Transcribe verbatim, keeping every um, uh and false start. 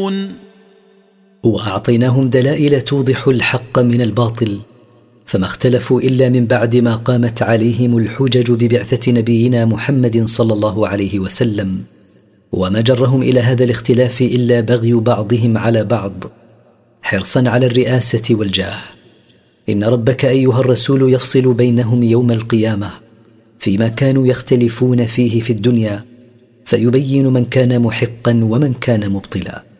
يعدلون. وأعطيناهم دلائل توضح الحق من الباطل، فما اختلفوا إلا من بعد ما قامت عليهم الحجج ببعثة نبينا محمد صلى الله عليه وسلم. وما جرهم إلى هذا الاختلاف إلا بغي بعضهم على بعض، حرصا على الرئاسة والجاه. إن ربك أيها الرسول يفصل بينهم يوم القيامة فيما كانوا يختلفون فيه في الدنيا، فيبين من كان محقا ومن كان مبطلا.